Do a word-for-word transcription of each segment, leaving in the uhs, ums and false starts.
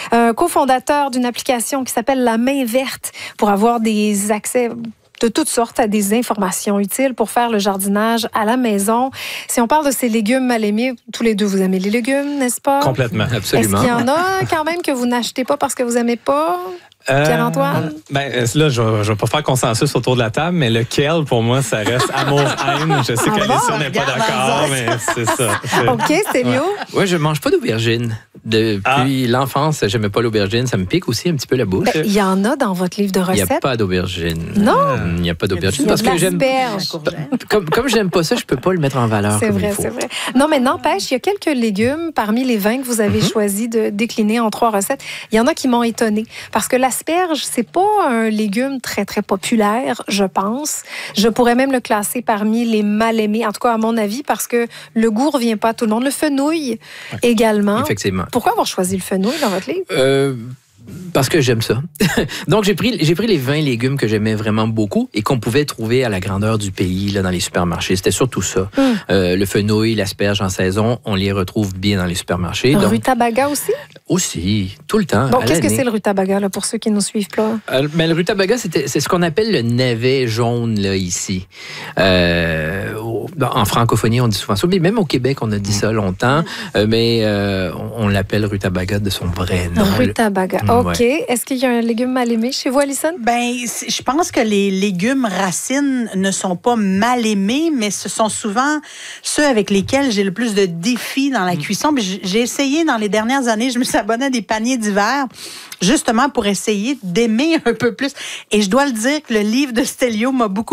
un cofondateur d'une application qui s'appelle La Main Verte pour avoir des accès de toutes sortes à des informations utiles pour faire le jardinage à la maison. Si on parle de ces légumes mal aimés, tous les deux, vous aimez les légumes, n'est-ce pas? Complètement, absolument. Est-ce qu'il y en a quand même que vous n'achetez pas parce que vous n'aimez pas? Euh, Pierre-Antoine? Ben, là, je ne vais pas faire consensus autour de la table, mais le kale, pour moi, ça reste amour-haine. Je sais Ah qu'Alessia bon? n'est pas d'accord, mais c'est ça. C'est... OK, Stélio? Oui, ouais, je mange pas d'aubergine. Depuis ah. l'enfance, j'aimais pas l'aubergine. Ça me pique aussi un petit peu la bouche. Ben, il y en a dans votre livre de recettes? Il n'y a pas d'aubergine. Non? Il n'y a pas d'aubergine. Il y a parce que j'aime. Comme, comme j'aime pas ça, je peux pas le mettre en valeur. C'est comme vrai, il faut. c'est vrai. Non, mais n'empêche, il y a quelques légumes parmi les vingt que vous avez mm-hmm. choisi de décliner en trois recettes. Il y en a qui m'ont étonnée. Parce que l'asperge, c'est pas un légume très, très populaire, je pense. Je pourrais même le classer parmi les mal aimés, en tout cas à mon avis, parce que le goût revient pas à tout le monde. Le fenouil ouais. également. Effectivement. Pourquoi avoir choisi le fenouil dans votre livre? Euh... Parce que j'aime ça. Donc, j'ai pris, j'ai pris les vingt légumes que j'aimais vraiment beaucoup et qu'on pouvait trouver à la grandeur du pays, là, dans les supermarchés. C'était surtout ça. Mm. Euh, le fenouil, l'asperge en saison, on les retrouve bien dans les supermarchés. Le Donc, rutabaga aussi? Aussi, tout le temps. Bon, qu'est-ce que c'est le rutabaga, là, pour ceux qui ne nous suivent pas? Euh, mais le rutabaga, c'était, c'est ce qu'on appelle le navet jaune, là, ici. Euh, en francophonie, on dit souvent ça. Mais même au Québec, on a dit ça longtemps. Euh, mais euh, on, on l'appelle rutabaga de son vrai nom. Rutabaga. Le... OK. Ouais. Est-ce qu'il y a un légume mal aimé chez vous, Alison? Ben, je pense que les légumes racines ne sont pas mal aimés, mais ce sont souvent ceux avec lesquels j'ai le plus de défis dans la cuisson. J'ai essayé dans les dernières années, je me suis abonnée à des paniers d'hiver, justement pour essayer d'aimer un peu plus. Et je dois le dire que le livre de Stélio m'a beaucoup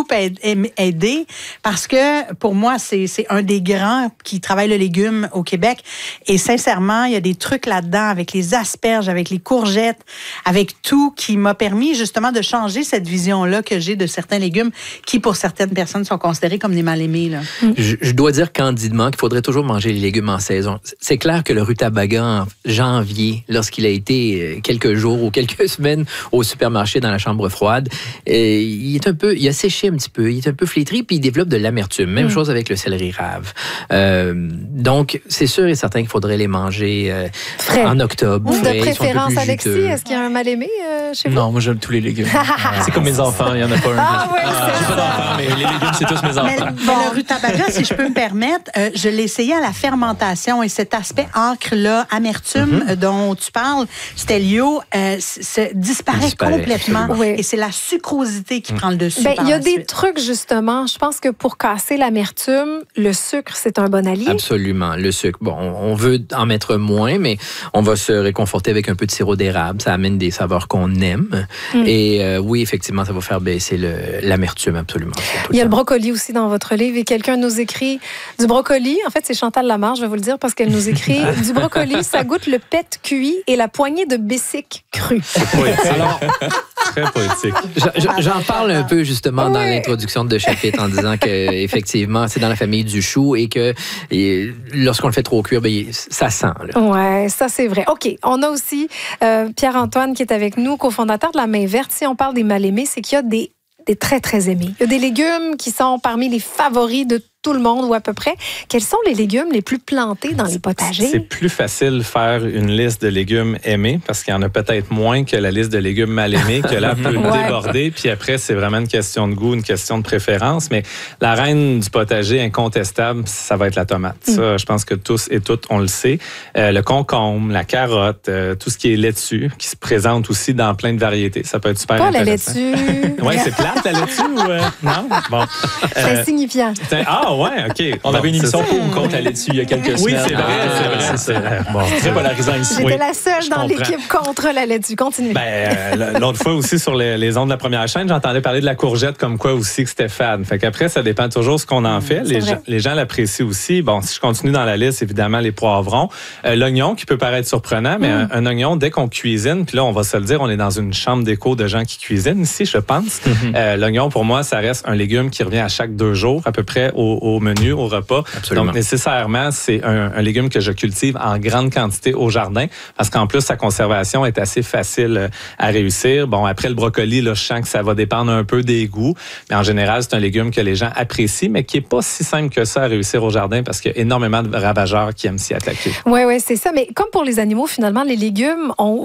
aidé parce que pour moi, c'est, c'est un des grands qui travaille le légume au Québec. Et sincèrement, il y a des trucs là-dedans avec les asperges, avec les courgettes, avec tout qui m'a permis justement de changer cette vision-là que j'ai de certains légumes qui, pour certaines personnes, sont considérés comme des mal-aimés. Là. Je, je dois dire candidement qu'il faudrait toujours manger les légumes en saison. C'est clair que le rutabaga en janvier, lorsqu'il a été quelques jours ou quelques semaines au supermarché dans la chambre froide, et il est un peu, il a séché un petit peu, il est un peu flétri, puis il développe de l'amertume. Même mmh. chose avec le céleri rave. Euh, donc, c'est sûr et certain qu'il faudrait les manger euh, en octobre. Ou de préférence, Alexis, est-ce qu'il y a un mal-aimé euh, chez vous? Non, moi j'aime tous les légumes. C'est comme mes enfants, il n'y en a pas un. Ah oui, ah, j'ai pas d'enfants, mais les légumes, c'est tous mes enfants. Mais, mais le rutabaga, si je peux me permettre, euh, je l'ai essayé à la fermentation et cet aspect encre-là, amertume mm-hmm. dont tu parles, Stélio, euh, disparaît, disparaît complètement. Oui. Et c'est la sucrosité qui mm. prend le dessus. Ben, il y a des suite. trucs, justement. Je pense que pour casser l'amertume, le sucre, c'est un bon allié. Absolument. Le sucre. Bon, on veut en mettre moins, mais on va se réconforter avec un peu de sirop d'érable. Ça amène des saveurs qu'on aime. Mm. Et euh, oui, effectivement, ça va faire baisser le, l'amertume, absolument. Il y a le brocoli aussi dans votre livre et quelqu'un nous écrit du brocoli. En fait, c'est Chantal Lamarre, je vais vous le dire, parce qu'elle nous écrit du brocoli, ça goûte le pet cuit et la poignée de bessic cru. C'est poétique. Alors, très poétique. J'en parle un peu justement oui. dans l'introduction de chapitre en disant que effectivement, c'est dans la famille du chou et que et, lorsqu'on le fait trop cuire, ben, ça sent. Là. Ouais, ça c'est vrai. OK, on a aussi euh, Pierre-Antoine qui est avec nous, cofondateur de La Main Verte. Si on parle des mal-aimés, c'est qu'il y a des, des très, très aimés. Il y a des légumes qui sont parmi les favoris de tout le monde ou à peu près. Quels sont les légumes les plus plantés dans les potagers? C'est plus facile de faire une liste de légumes aimés parce qu'il y en a peut-être moins que la liste de légumes mal aimés que là peut ouais. déborder. Puis après, c'est vraiment une question de goût, une question de préférence. Mais la reine du potager incontestable, ça va être la tomate. Mm. Ça, je pense que tous et toutes, on le sait. Euh, le concombre, la carotte, euh, tout ce qui est laitue, qui se présente aussi dans plein de variétés. Ça peut être super Pas intéressant. La laitue. Oui, c'est plate la laitue ou euh... non? Bon. C'est euh, insignifiant. Ah ouais, OK. On bon, avait une émission pour ou contre la laitue il y a quelques oui, semaines. Oui, c'est vrai, ah, c'est vrai. C'est vrai. Bon, très polarisant ici. J'étais oui. la seule je dans comprends. L'équipe contre la laitue. Continue. Ben, euh, l'autre fois aussi, sur les, les ondes de la première chaîne, j'entendais parler de la courgette comme quoi aussi que c'était fade. Fait qu'après, ça dépend toujours de ce qu'on en fait. Les gens, les gens l'apprécient aussi. Bon, si je continue dans la liste, évidemment, les poivrons. Euh, l'oignon, qui peut paraître surprenant, mais mm. un, un oignon, dès qu'on cuisine, puis là, on va se le dire, on est dans une chambre d'écho de gens qui cuisinent ici, je pense. Mm-hmm. Euh, l'oignon, pour moi, ça reste un légume qui revient à chaque deux jours, à peu près, au, au menu, au repas. Absolument. Donc, nécessairement, c'est un, un légume que je cultive en grande quantité au jardin parce qu'en plus, sa conservation est assez facile à réussir. Bon, après le brocoli, là, je sens que ça va dépendre un peu des goûts, mais en général, c'est un légume que les gens apprécient, mais qui n'est pas si simple que ça à réussir au jardin parce qu'il y a énormément de ravageurs qui aiment s'y attaquer. Oui, oui, c'est ça. Mais comme pour les animaux, finalement, les légumes ont